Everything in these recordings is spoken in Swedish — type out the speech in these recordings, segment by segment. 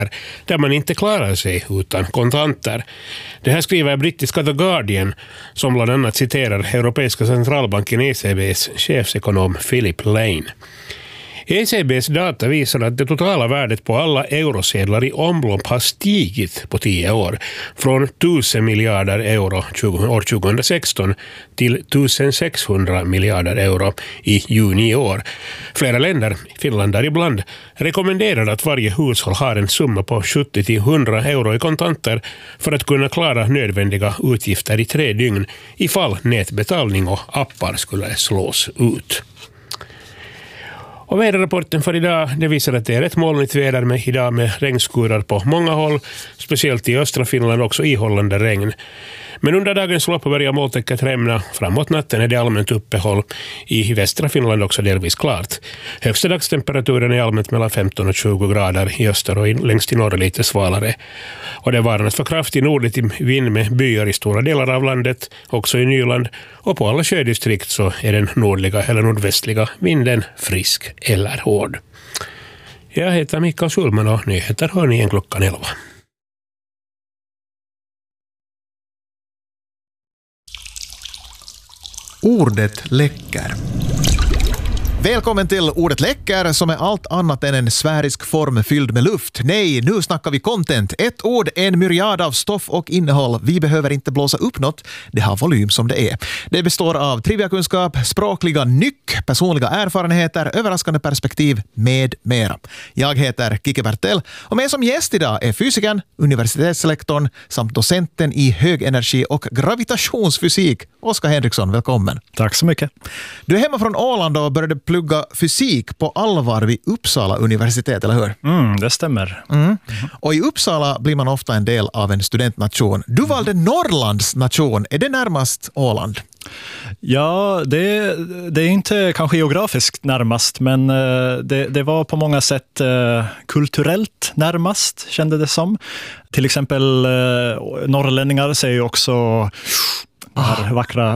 där man inte klarar sig utan kontanter. Det här skriver brittiska The Guardian, som bland annat citerar Europeiska centralbanken ECBs chefsekonom Philip Lane. ECBs data visar att det totala värdet på alla eurosedlar i omlopp har stigit på 10 år, från 1000 miljarder euro år 2016 till 1600 miljarder euro i juni i år. Flera länder, Finland däribland, rekommenderar att varje hushåll har en summa på 70-100 euro i kontanter för att kunna klara nödvändiga utgifter i 3 dygn ifall nätbetalning och appar skulle slås ut. Och väderrapporten för idag, det visar att det är rätt molnigt väder med idag med regnskurar på många håll, speciellt i östra Finland också ihållande regn. Men under dagens lopp börjar molntäcket rämna. Framåt natten är det allmänt uppehåll. I västra Finland också delvis klart. Högsta dagstemperaturen är allmänt mellan 15 och 20 grader i öster och längst i norr lite svalare. Och det varnas för kraftig nordlig vind med byar i stora delar av landet, också i Nyland. Och på alla sjödistrikt så är den nordliga eller nordvästliga vinden frisk eller hård. Jag heter Mikael Schulman och nyheter hör ni igen klockan 11. Ordet läcker. Välkommen till Ordet läcker, som är allt annat än en sfärisk form fylld med luft. Nej, nu snackar vi content. Ett ord, en myriad av stoff och innehåll. Vi behöver inte blåsa upp något. Det har volym som det är. Det består av triviakunskap, språkliga nyck, personliga erfarenheter, överraskande perspektiv med mera. Jag heter Kike Bertel och med som gäst idag är fysikern, universitetslektorn samt docenten i högenergi- och gravitationsfysik, Oskar Henriksson. Välkommen. Tack så mycket. Du är hemma från Åland och började plugga fysik på allvar vid Uppsala universitet, eller hur? Det stämmer. Och i Uppsala blir man ofta en del av en studentnation. Du valde Norrlands nation. Är det närmast Åland? Ja, det är inte kanske geografiskt närmast, men det var på många sätt kulturellt närmast, kände det som. Till exempel norrlänningar säger ju också vackra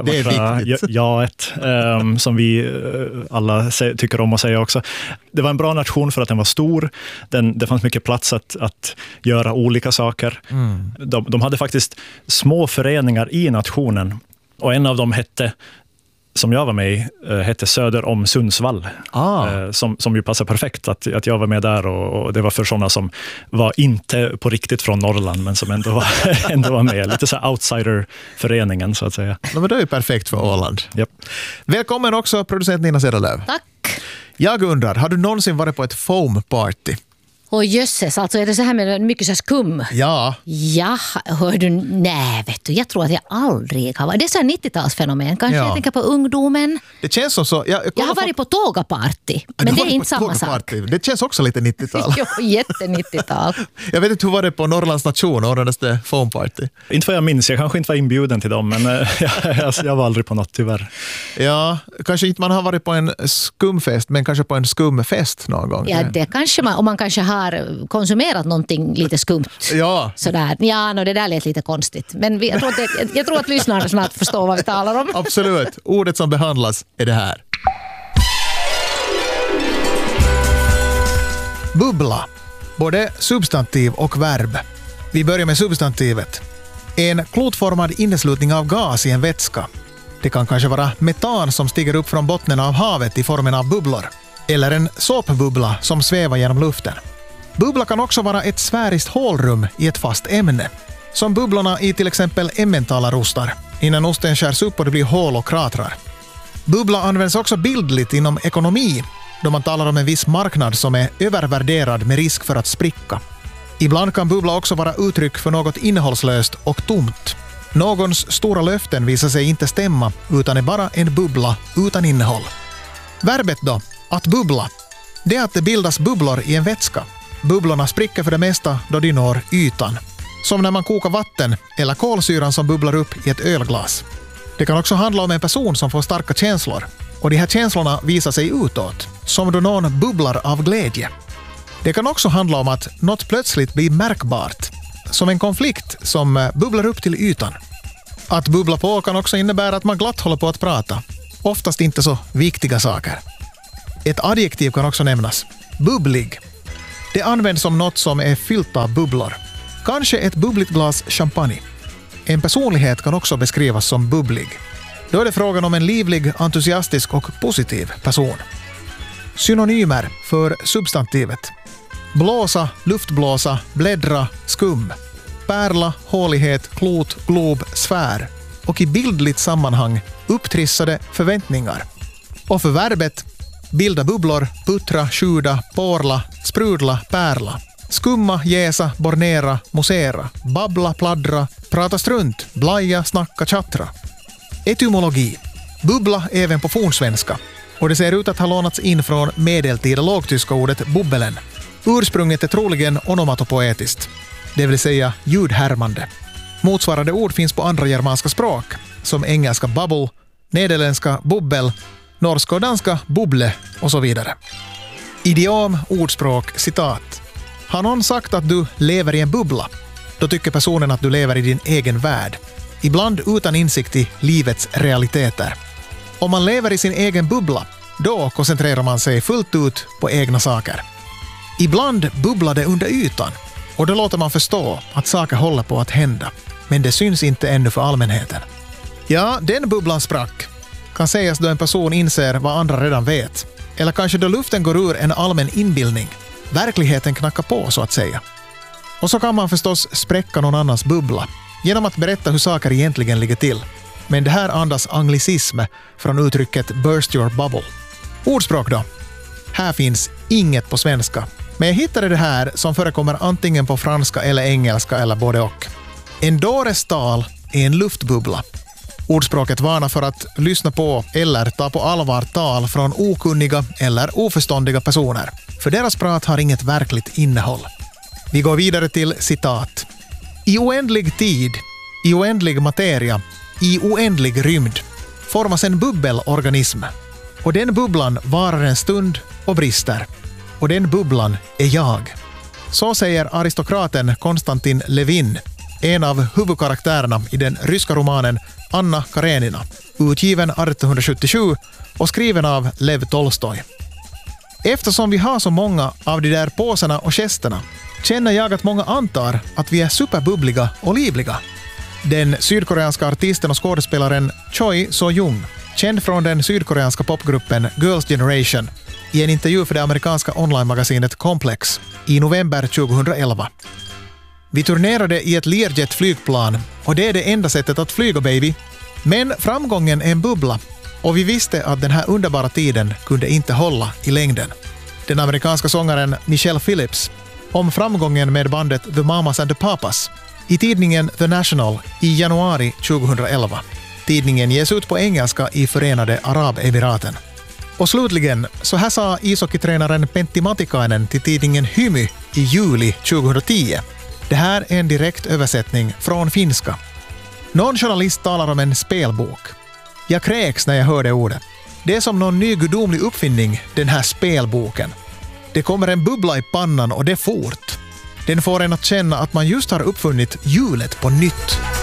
jaet som vi alla tycker om att säga också. Det var en bra nation för att den var stor. Det fanns mycket plats att göra olika saker. De hade faktiskt små föreningar i nationen. Och en av dem hette, som jag var med i, hette Söder om Sundsvall. Som ju passar perfekt att jag var med där, och det var för sådana som var inte på riktigt från Norrland men som ändå var med. Lite så här outsider-föreningen så att säga. Men det är ju perfekt för Åland. Yep. Välkommen också producent Nina Cederlöv. Tack. Jag undrar, har du någonsin varit på ett foam-party? Och jösses, alltså är det så här med mycket så här skum? Ja. Ja, hör du, nej vet du, jag tror att jag aldrig har varit. Det är så här 90-talsfenomen, kanske jag tänker på ungdomen. Det känns som så. Jag har varit på tågaparty, men det är inte samma sak. Det känns också lite 90-tal. Jo, jätte-90-tal. Jag vet inte hur var det på Norrlands nation, ordnades foam-party? Inte vad jag minns, jag kanske inte var inbjuden till dem, men jag var aldrig på något tyvärr. Ja, kanske inte man har varit på en skumfest, men kanske på en skumfest någon gång. Ja, det kanske man, om man kanske har konsumerat någonting lite skumt. Ja. Sådär. Ja, det där lät lite konstigt. Men jag tror att lyssnarna snart förstår vad vi talar om. Absolut. Ordet som behandlas är det här. Bubbla. Både substantiv och verb. Vi börjar med substantivet. En klotformad inneslutning av gas i en vätska. Det kan kanske vara metan som stiger upp från botten av havet i formen av bubblor. Eller en såpbubbla som svävar genom luften. Bubbla kan också vara ett sfäriskt hålrum i ett fast ämne. Som bubblorna i till exempel emmentalarostar, innan osten skärs upp och det blir hål och kratrar. Bubbla används också bildligt inom ekonomi, då man talar om en viss marknad som är övervärderad med risk för att spricka. Ibland kan bubbla också vara uttryck för något innehållslöst och tomt. Någons stora löften visar sig inte stämma, utan är bara en bubbla utan innehåll. Verbet då, att bubbla, det är att det bildas bubblor i en vätska. Bubblorna spricker för det mesta då de når ytan. Som när man kokar vatten eller kolsyran som bubblar upp i ett ölglas. Det kan också handla om en person som får starka känslor. Och de här känslorna visar sig utåt. Som då någon bubblar av glädje. Det kan också handla om att något plötsligt blir märkbart. Som en konflikt som bubblar upp till ytan. Att bubbla på kan också innebära att man glatt håller på att prata. Oftast inte så viktiga saker. Ett adjektiv kan också nämnas. Bubblig. Det används som något som är fyllt av bubblor. Kanske ett bubbligt glas champagne. En personlighet kan också beskrivas som bubblig. Då är det frågan om en livlig, entusiastisk och positiv person. Synonymer för substantivet. Blåsa, luftblåsa, bläddra, skum. Pärla, hålighet, klot, glob, sfär. Och i bildligt sammanhang upptrissade förväntningar. Och för verbet bilda bubblor, puttra, sjuda, porla, sprudla, pärla. Skumma, jäsa, bornera, mosera, babbla, pladdra, prata strunt, blaja, snacka, tjattra. Etymologi. Bubbla även på fornsvenska. Och det ser ut att ha lånats in från medeltida lågtyska ordet bubbelen. Ursprunget är troligen onomatopoetiskt, det vill säga ljudhärmande. Motsvarande ord finns på andra germanska språk, som engelska bubble, nederländska bubbel, norska och danska bubble och så vidare. Idiom, ordspråk, citat. Har någon sagt att du lever i en bubbla? Då tycker personen att du lever i din egen värld. Ibland utan insikt i livets realiteter. Om man lever i sin egen bubbla, då koncentrerar man sig fullt ut på egna saker. Ibland bubblar det under ytan och då låter man förstå att saker håller på att hända. Men det syns inte ännu för allmänheten. Ja, den bubblan sprack. Kan sägas då en person inser vad andra redan vet. Eller kanske då luften går ur en allmän inbildning. Verkligheten knackar på så att säga. Och så kan man förstås spräcka någon annans bubbla genom att berätta hur saker egentligen ligger till. Men det här andas anglicism från uttrycket burst your bubble. Ordspråk då. Här finns inget på svenska. Men jag hittade det här som förekommer antingen på franska eller engelska eller både och. En dåres tal är en luftbubbla. Ordspråket varnar för att lyssna på eller ta på allvar tal från okunniga eller oförståndiga personer. För deras prat har inget verkligt innehåll. Vi går vidare till citat. I oändlig tid, i oändlig materia, i oändlig rymd formas en bubbelorganism. Och den bubblan varar en stund och brister. Och den bubblan är jag. Så säger aristokraten Konstantin Levin, en av huvudkaraktärerna i den ryska romanen Anna Karenina, utgiven 1877 och skriven av Lev Tolstoj. Eftersom vi har så många av de där påsarna och gesterna känner jag att många antar att vi är superbubbliga och livliga. Den sydkoreanska artisten och skådespelaren Choi So-jung, känd från den sydkoreanska popgruppen Girls' Generation, i en intervju för det amerikanska online-magasinet Complex i november 2011. Vi turnerade i ett Learjet-flygplan och det är det enda sättet att flyga, baby. Men framgången är en bubbla och vi visste att den här underbara tiden kunde inte hålla i längden. Den amerikanska sångaren Michelle Phillips om framgången med bandet The Mamas and the Papas i tidningen The National i januari 2011. Tidningen ges ut på engelska i Förenade Arabemiraten. Och slutligen, så här sa ishockeytränaren Pentti Matikainen till tidningen Hymy i juli 2010. Det här är en direkt översättning från finska. Någon journalist talar om en spelbok. Jag kräks när jag hör det ordet. Det är som någon ny gudomlig uppfinning, den här spelboken. Det kommer en bubbla i pannan och det fort. Den får en att känna att man just har uppfunnit hjulet på nytt.